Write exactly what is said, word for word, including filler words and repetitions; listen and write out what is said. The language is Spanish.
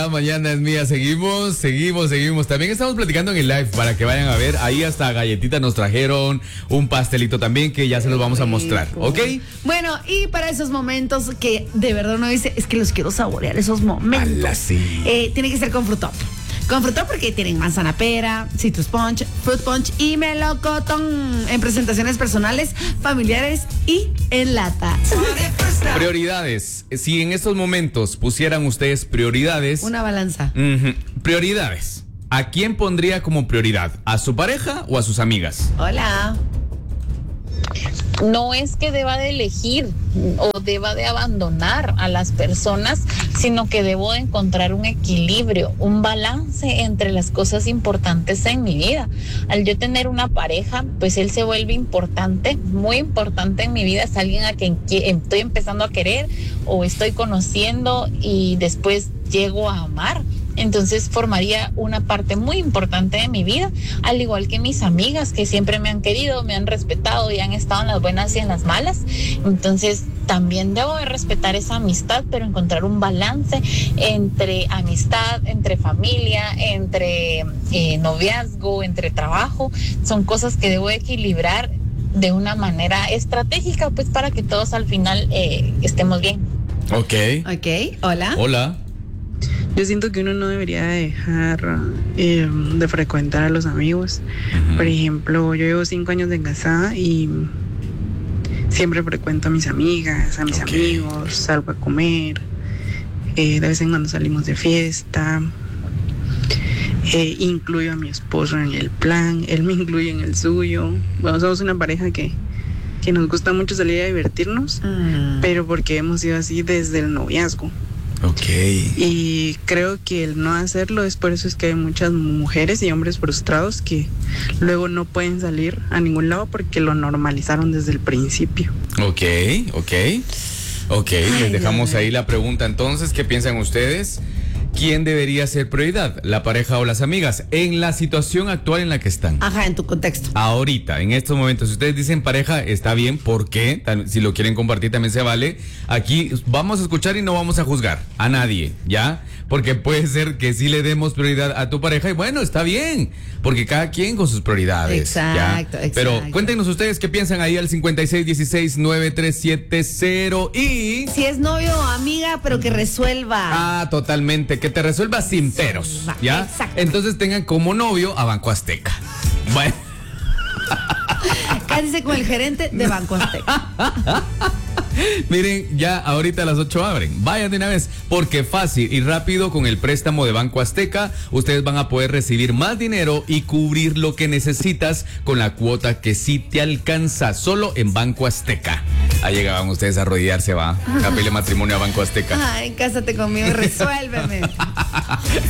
La mañana es mía, seguimos, seguimos, seguimos. También estamos platicando en el live para que vayan a ver. Ahí hasta galletitas nos trajeron, un pastelito también que ya se los vamos a mostrar, ¿ok? Bueno, y para esos momentos que de verdad uno dice, es que los quiero saborear, esos momentos. Ala, sí. eh, tiene que ser con frutón. Con frutón porque tienen manzana pera, citrus punch, fruit punch y melocotón en presentaciones personales, familiares y en lata. Prioridades. Si en estos momentos pusieran ustedes prioridades. Una balanza. Uh-huh. Prioridades. ¿A quién pondría como prioridad? ¿A su pareja o a sus amigas? Hola. No es que deba de elegir o deba de abandonar a las personas, sino que debo de encontrar un equilibrio, un balance entre las cosas importantes en mi vida. Al yo tener una pareja, pues él se vuelve importante, muy importante en mi vida. Es alguien a quien estoy empezando a querer o estoy conociendo y después llego a amar. Entonces formaría una parte muy importante de mi vida, al igual que mis amigas que siempre me han querido, me han respetado y han estado en las buenas y en las malas. Entonces también debo de respetar esa amistad, pero encontrar un balance entre amistad, entre familia, entre eh, noviazgo, entre trabajo. Son cosas que debo de equilibrar de una manera estratégica, pues para que todos al final eh, estemos bien. Ok. Ok, hola. Hola. Yo siento que uno no debería dejar eh, de frecuentar a los amigos. Uh-huh. Por ejemplo, yo llevo cinco años de casada y siempre frecuento a mis amigas, a mis okay. amigos, salgo a comer, eh, de vez en cuando salimos de fiesta, eh, incluyo a mi esposo en el plan, él me incluye en el suyo. Bueno, somos una pareja que, que nos gusta mucho salir a divertirnos, uh-huh. pero porque hemos sido así desde el noviazgo. Okay. Y creo que el no hacerlo es por eso es que hay muchas mujeres y hombres frustrados que luego no pueden salir a ningún lado porque lo normalizaron desde el principio. Ok, ok. Ok, Ay, les dejamos ahí la pregunta entonces, ¿qué piensan ustedes? ¿Quién debería ser prioridad? ¿La pareja o las amigas? En la situación actual en la que están. Ajá, en tu contexto. Ahorita, en estos momentos, si ustedes dicen pareja, está bien, ¿por qué? Si lo quieren compartir también se vale. Aquí vamos a escuchar y no vamos a juzgar a nadie, ¿ya? Porque puede ser que sí le demos prioridad a tu pareja y bueno, está bien, porque cada quien con sus prioridades. Exacto, ¿ya? exacto. Pero cuéntenos ustedes qué piensan ahí al cincuenta y seis dieciséis noventa y tres setenta y... Si es novio o amiga, pero que resuelva. Ah, totalmente. Que te resuelva sin peros, ¿ya? Exacto. Entonces tengan como novio a Banco Azteca. Bueno. Cállese con el gerente de Banco Azteca. Miren, ya ahorita a las ocho abren. Vayan de una vez, porque fácil y rápido con el préstamo de Banco Azteca, ustedes van a poder recibir más dinero y cubrir lo que necesitas con la cuota que sí te alcanza, solo en Banco Azteca. Ahí llegaban ustedes a arrodillarse, va. A pedirle matrimonio a Banco Azteca. Ay, cásate conmigo y resuélveme.